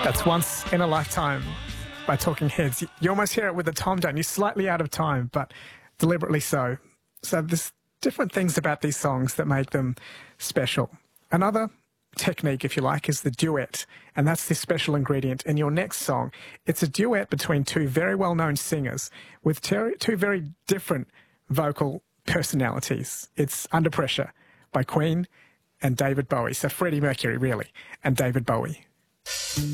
That's Once in a Lifetime by Talking Heads. You almost hear it with the tom, don't you? Slightly out of time, but deliberately so. So there's different things about these songs that make them special. Another technique, if you like, is the duet, and that's the special ingredient in your next song. It's a duet between two very well-known singers with two very different vocal personalities. It's Under Pressure by Queen and David Bowie. So Freddie Mercury, really, and David Bowie.